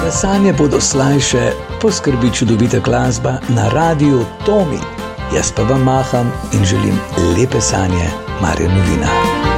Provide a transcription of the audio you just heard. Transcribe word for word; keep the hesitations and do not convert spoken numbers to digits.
Za sanje bodo slajše, poskrbi čudovita glasba na radiu Tomi. Jaz pa vam maham in želim lepe sanje, Marjan Novina.